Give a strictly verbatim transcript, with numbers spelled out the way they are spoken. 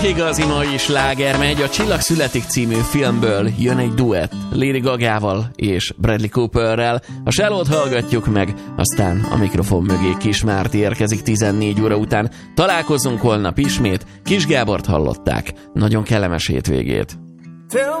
Igazi mai sláger megy, a Csillag születik című filmből jön egy duett Lady Gagával és Bradley Cooperrel. A Shallow-t hallgatjuk meg, aztán a mikrofon mögé Kis Márti érkezik tizennégy óra után. Találkozunk holnap ismét, Kis Gábort hallották. Nagyon kellemes hétvégét.